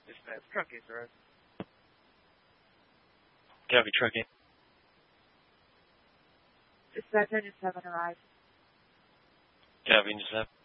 Dispatch trucking, sir. Copy, trucking. Dispatch engine 7 arrived. Copy, engine 7.